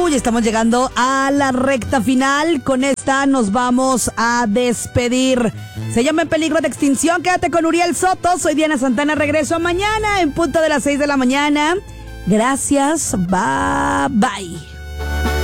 Ya estamos llegando a la recta final. Con esta nos vamos a despedir. Se llama En Peligro de Extinción. Quédate con Uriel Soto. Soy Diana Santana. Regreso mañana en punto de las 6 de la mañana. Gracias. Bye, bye.